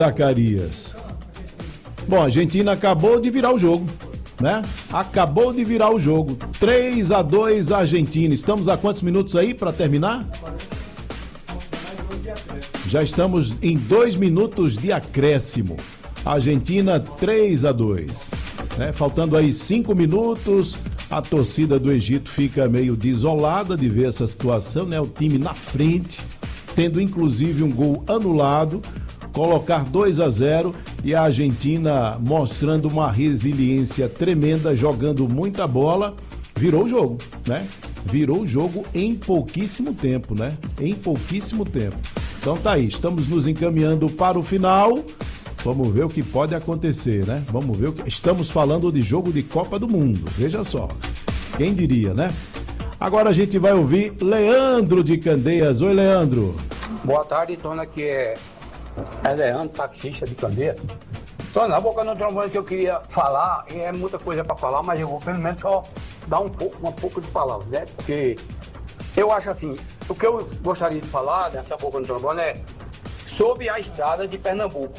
Zacarias. Bom, a Argentina acabou de virar o jogo, né? Acabou de virar o jogo. 3-2 Argentina. Estamos a quantos minutos aí para terminar? Já estamos em 2 minutos de acréscimo. Argentina 3-2. Né? Faltando aí 5 minutos, a torcida do Egito fica meio desolada de ver essa situação, né? O time na frente, tendo inclusive um gol anulado, colocar 2-0 e a Argentina mostrando uma resiliência tremenda, jogando muita bola, virou o jogo, né? Virou o jogo em pouquíssimo tempo, né? Em pouquíssimo tempo. Então tá aí, estamos nos encaminhando para o final. Vamos ver o que pode acontecer, né? Vamos ver o que... Estamos falando de jogo de Copa do Mundo, veja só. Quem diria, né? Agora a gente vai ouvir Leandro de Candeias. Oi, Leandro. Boa tarde, Tona, que é Leandro, taxista de Candeias. Tona, a boca no trombone que eu queria falar, e é muita coisa para falar, mas eu vou pelo menos só dar um pouco de palavras, né? Porque eu acho assim, o que eu gostaria de falar nessa boca no trombone é sobre a estrada de Pernambuco.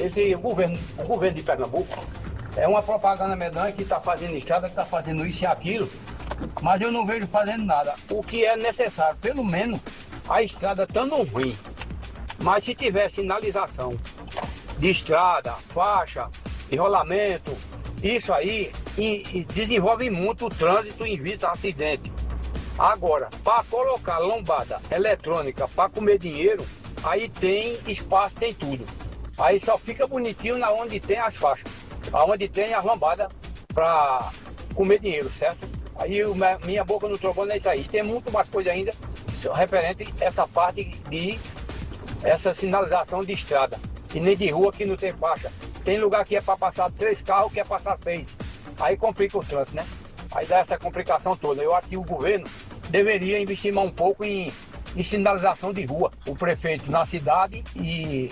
O governo de Pernambuco é uma propaganda medonha que está fazendo estrada, que está fazendo isso e aquilo, mas eu não vejo fazendo nada. O que é necessário, pelo menos a estrada estando ruim, mas se tiver sinalização de estrada, faixa, enrolamento, isso aí e desenvolve muito o trânsito e evita acidente. Agora, para colocar lombada eletrônica para comer dinheiro, aí tem espaço, tem tudo. Aí só fica bonitinho na onde tem as faixas, aonde tem as lombadas para comer dinheiro, certo? Aí minha boca no trombone é isso aí. Tem muito mais coisa ainda referente a essa parte de essa sinalização de estrada. E nem de rua que não tem faixa. Tem lugar que é para passar 3 carros, que é passar 6. Aí complica o trânsito, né? Aí dá essa complicação toda. Eu acho que o governo deveria investir mais um pouco em sinalização de rua. O prefeito na cidade e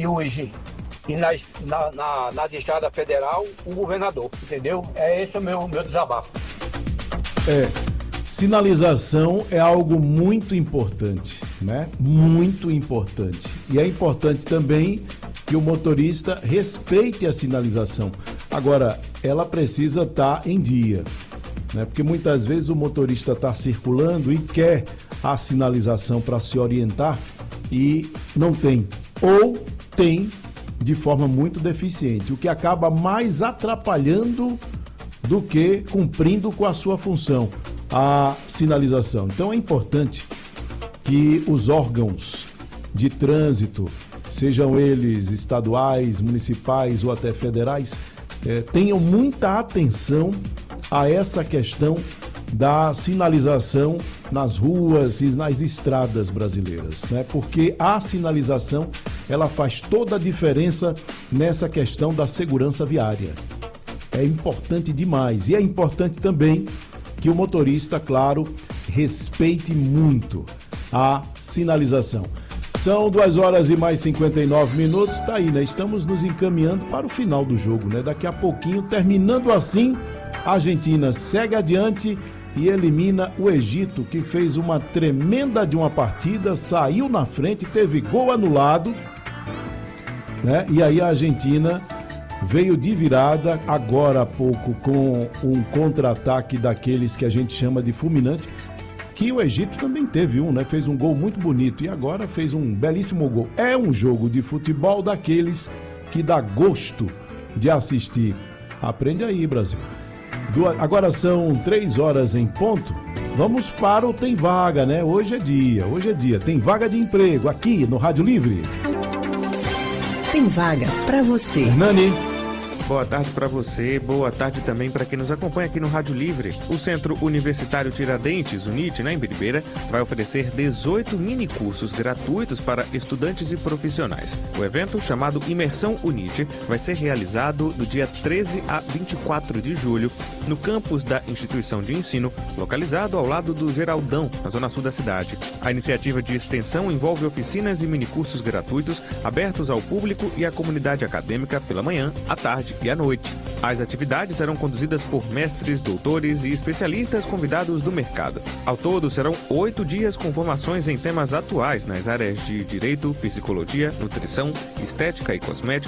nas estradas federal, o governador, entendeu? Esse é o meu desabafo. Sinalização é algo muito importante, né? Muito importante. E é importante também que o motorista respeite a sinalização. Agora, ela precisa estar em dia, né? Porque muitas vezes o motorista está circulando e quer a sinalização para se orientar e não tem. Ou tem de forma muito deficiente, o que acaba mais atrapalhando do que cumprindo com a sua função, a sinalização. Então é importante que os órgãos de trânsito, sejam eles estaduais, municipais ou até federais, tenham muita atenção a essa questão da sinalização nas ruas e nas estradas brasileiras, né? Porque a sinalização, ela faz toda a diferença nessa questão da segurança viária. É importante demais. E é importante também que o motorista, claro, respeite muito a sinalização. São 2h mais 59. Tá aí, né? Estamos nos encaminhando para o final do jogo, né? Daqui a pouquinho, terminando assim, a Argentina segue adiante e elimina o Egito, que fez uma tremenda de uma partida, saiu na frente, teve gol anulado, né? E aí a Argentina veio de virada agora há pouco com um contra-ataque daqueles que a gente chama de fulminante, que o Egito também teve né? Fez um gol muito bonito e agora fez um belíssimo gol. É um jogo de futebol daqueles que dá gosto de assistir. Aprende aí, Brasil. Agora são 3h em ponto. Vamos para o Tem Vaga, né? Hoje é dia. Tem vaga de emprego aqui no Rádio Livre. Tem vaga para você. Nani. Boa tarde para você, boa tarde também para quem nos acompanha aqui no Rádio Livre. O Centro Universitário Tiradentes, UNIT, na Imbiribeira, vai oferecer 18 minicursos gratuitos para estudantes e profissionais. O evento, chamado Imersão UNIT, vai ser realizado do dia 13 a 24 de julho, no campus da instituição de ensino, localizado ao lado do Geraldão, na zona sul da cidade. A iniciativa de extensão envolve oficinas e minicursos gratuitos, abertos ao público e à comunidade acadêmica pela manhã, à tarde e à noite. As atividades serão conduzidas por mestres, doutores e especialistas convidados do mercado. Ao todo, serão 8 dias com formações em temas atuais nas áreas de direito, psicologia, nutrição, estética e cosmética,